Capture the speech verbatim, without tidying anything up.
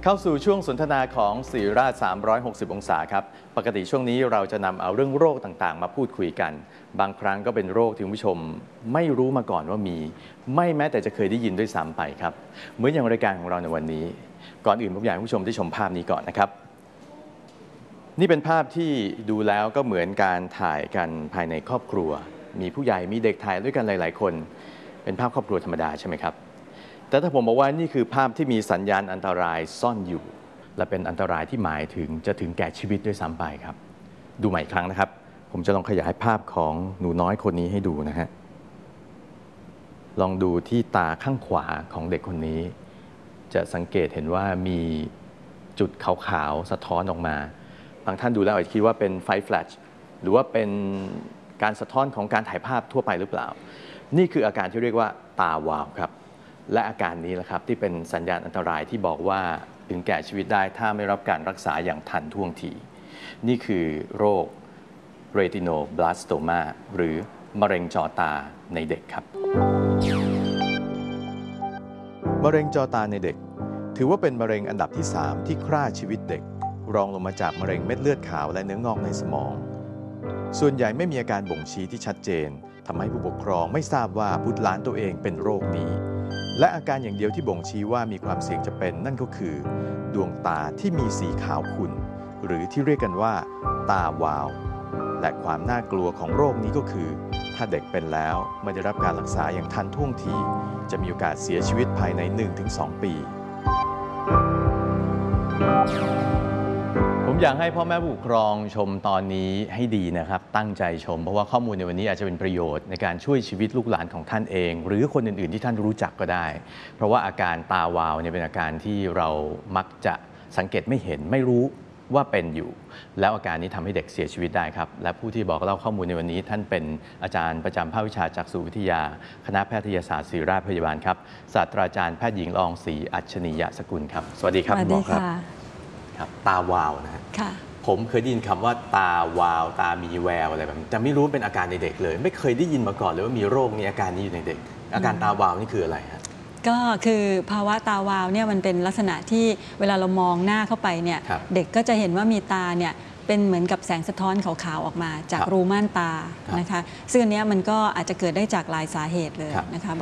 เข้าสู่ช่วงสนทนาของศิริราชสามร้อยหกสิบองศาครับปกติช่วงนี้เราจะนำเอาเรื่องโรคต่างๆมาพูดคุยกันบางครั้งก็เป็นโรคที่คุณผู้ชมไม่รู้มาก่อนว่ามีไม่แม้แต่จะเคยได้ยินด้วยซ้ำไปครับเหมือนอย่างรายการของเราในวันนี้ก่อนอื่นผมอยากให้ผู้ชมได้ชมภาพนี้ก่อนนะครับนี่เป็นภาพที่ดูแล้วก็เหมือนการถ่ายกันภายในครอบครัวมีผู้ใหญ่มีเด็กถ่ายด้วยกันหลายๆคนเป็นภาพครอบครัวธรรมดาใช่ไหมครับแต่ถ้าผมบอกว่านี่คือภาพที่มีสัญญาณอันตรายซ่อนอยู่และเป็นอันตรายที่หมายถึงจะถึงแก่ชีวิตด้วยซ้ำไปครับดูใหม่อีกครั้งนะครับผมจะลองขยายภาพของหนูน้อยคนนี้ให้ดูนะฮะลองดูที่ตาข้างขวาของเด็กคนนี้จะสังเกตเห็นว่ามีจุดขาวๆสะท้อนออกมาบางท่านดูแล้วอาจจะคิดว่าเป็นไฟแฟลชหรือว่าเป็นการสะท้อนของการถ่ายภาพทั่วไปหรือเปล่านี่คืออาการที่เรียกว่าตาวาวครับและอาการนี้แหละครับที่เป็นสัญญาณอันตรายที่บอกว่าถึงแก่ชีวิตได้ถ้าไม่รับการรักษาอย่างทันท่วงทีนี่คือโรค retinoblastoma หรือมะเร็งจอตาในเด็กครับมะเร็งจอตาในเด็กถือว่าเป็นมะเร็งอันดับที่สามที่ฆ่าชีวิตเด็กรองลงมาจากมะเร็งเม็ดเลือดขาวและเนื้องอกในสมองส่วนใหญ่ไม่มีอาการบ่งชี้ที่ชัดเจนทำให้ผู้ปกครองไม่ทราบว่าบุตรหลานตัวเองเป็นโรคนี้และอาการอย่างเดียวที่บ่งชี้ว่ามีความเสี่ยงจะเป็นนั่นก็คือดวงตาที่มีสีขาวขุ่นหรือที่เรียกกันว่าตาวาวและความน่ากลัวของโรคนี้ก็คือถ้าเด็กเป็นแล้วไม่ได้รับการรักษาอย่างทันท่วงทีจะมีโอกาสเสียชีวิตภายใน หนึ่งถึงสอง ปีผมอยากให้พ่อแม่ผู้ปกครองชมตอนนี้ให้ดีนะครับตั้งใจชมเพราะว่าข้อมูลในวันนี้อาจจะเป็นประโยชน์ในการช่วยชีวิตลูกหลานของท่านเองหรือคนอื่นๆที่ท่านรู้จักก็ได้เพราะว่าอาการตาวาวเนี่ยเป็นอาการที่เรามักจะสังเกตไม่เห็นไม่รู้ว่าเป็นอยู่แล้วอาการนี้ทำให้เด็กเสียชีวิตได้ครับและผู้ที่บอกเล่าข้อมูลในวันนี้ท่านเป็นอาจารย์ประจำภาควิชาจักษุวิทยาคณะแพทยศาสตร์ศิริราชพยาบาลครับศาสตราจารย์แพทย์หญิงละอองศรีอัจฉริยสกุลครับสวัสดีครับคุณหมอครับครับตาวาวนะฮะผมเคยได้ยินคำว่าตาวาวตามีแววอะไรแบบนี้แต่ไม่รู้เป็นอาการในเด็กเลยไม่เคยได้ยินมาก่อนเลยว่ามีโรคนี้อาการนี้อยู่ในเด็กอาการตาวาวนี่คืออะไรฮะก็คือภาวะตาวาวเนี่ยมันเป็นลักษณะที่เวลาเรามองหน้าเข้าไปเนี่ยเด็กก็จะเห็นว่ามีตาเนี่ยเป็นเหมือนกับแสงสะท้อนขาวๆออกมาจากรูม่านตานะคะซึ่งอันนี้มันก็อาจจะเกิดได้จากหลายสาเหตุเลยนะคะ